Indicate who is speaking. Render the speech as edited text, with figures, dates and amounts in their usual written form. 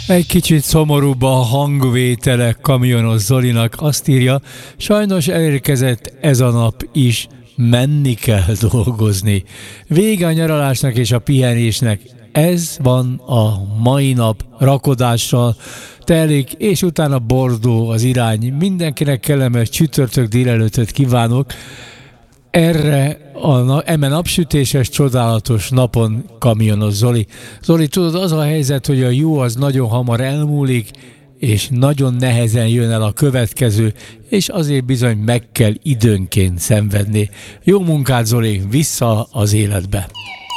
Speaker 1: Egy kicsit szomorúbb a hangvétele Kamionos Zolinak, azt írja, sajnos elérkezett ez a nap is, menni kell dolgozni. Vége a nyaralásnak és a pihenésnek, ez van a mai nap, rakodással telik, és utána Bordó az irány. Mindenkinek kellemes csütörtök délelőttöt kívánok. Eme napsütéses, csodálatos napon Kamionos Zoli. Zoli, tudod, az a helyzet, hogy a jó az nagyon hamar elmúlik, és nagyon nehezen jön el a következő, és azért bizony meg kell időnként szenvedni. Jó munkát, Zoli, vissza az életbe!